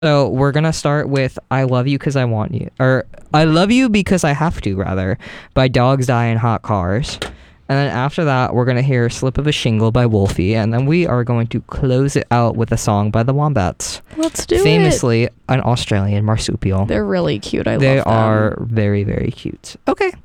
So we're gonna start with "I Love You Because I Want You," or "I Love You Because I Have to," rather, by Dogs Die in Hot Cars. And then after that, we're gonna hear "Slip of a Shingle" by Wolfie, and then we are going to close it out with a song by the Wombats. Let's do Famously an Australian marsupial. They're really cute. I love They them. are very, very cute. Okay,